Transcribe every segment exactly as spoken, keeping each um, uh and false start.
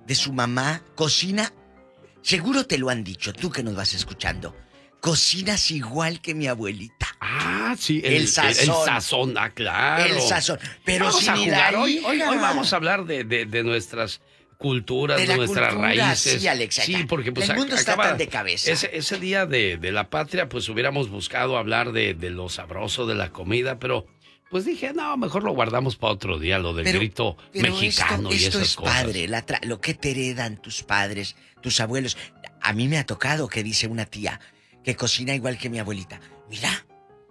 de su mamá, cocina, seguro te lo han dicho, tú que nos vas escuchando, cocinas igual que mi abuelita. Ah, sí, el, el sazón. El, el sazón, ah, claro. El sazón. Pero vamos sin a jugar la hoy, hija. hoy. Hoy vamos a hablar de, de, de nuestras culturas, de de nuestras cultura, raíces. Sí, Alexa. Sí, porque pues el mundo acaba, está tan de cabeza. Ese, ese día de, de la patria, pues hubiéramos buscado hablar de, de lo sabroso de la comida, pero pues dije, no, mejor lo guardamos para otro día, lo del pero, grito pero mexicano esto, y esto esas es cosas. padre, la tra- lo que te heredan tus padres, tus abuelos. A mí me ha tocado que dice una tía que cocina igual que mi abuelita. Mira,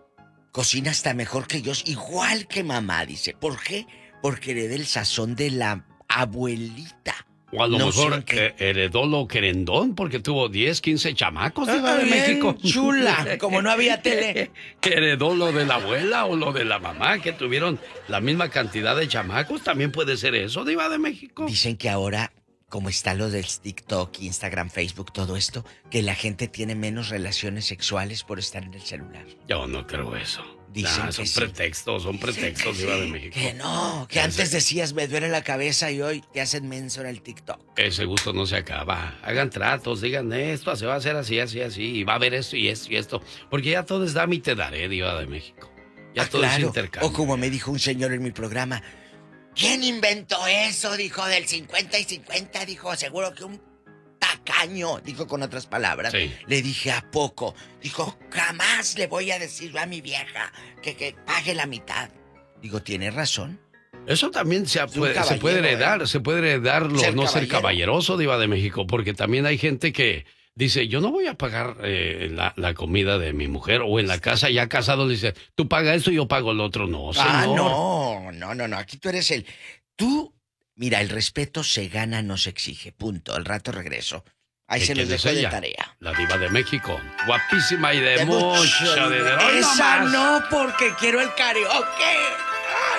cocina hasta mejor que yo, igual que mamá, dice. ¿Por qué? Porque heredé el sazón de la abuelita. O a lo no mejor qué... eh, heredó lo querendón porque tuvo diez, quince chamacos de, ah, de bien México. Chula, como no había tele. Heredó lo de la abuela o lo de la mamá que tuvieron la misma cantidad de chamacos. También puede ser eso, Diva de México. Dicen que ahora, como está lo del TikTok, Instagram, Facebook, todo esto, que la gente tiene menos relaciones sexuales por estar en el celular. Yo no creo eso. Dicen nah, son que sí. pretextos, son Dicen pretextos, que Diva sí, de México. Que no, que ese, antes decías me duele la cabeza y hoy te hacen menso en el TikTok. Ese gusto no se acaba. Hagan tratos, digan esto, se va a hacer así, así, así, y va a haber esto y esto y esto. Porque ya todo es dame y te daré, Diva de México. Ya ah, todo claro. es intercambio. O como me dijo un señor en mi programa, ¿quién inventó eso? Dijo, del cincuenta y cincuenta, dijo, seguro que un tacaño, dijo con otras palabras. Sí. Le dije, ¿a poco? Dijo, jamás le voy a decir a mi vieja que, que pague la mitad. Digo, ¿tiene razón? Eso también se, puede, se puede caballero, heredar, ¿eh? se puede heredar lo Ser no ser caballero. caballeroso, Diva de México, porque también hay gente que dice, yo no voy a pagar eh, la, la comida de mi mujer, o en la casa ya casado le dice, tú paga esto y yo pago el otro. No, señor. Ah, no, no, no, no, aquí tú eres el... Tú, mira, el respeto se gana, no se exige, punto. Al rato regreso. Ahí se los dejo de tarea. La Diva de México, guapísima y de, De mucho mucho dinero. dinero. Esa ¡No más! no, porque quiero el karaoke. ¡Ay,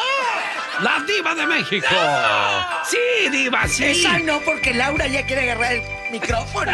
no! ¡La Diva de México! ¡No! ¡Sí, Diva, sí! Esa no, porque Laura ya quiere agarrar el micrófono.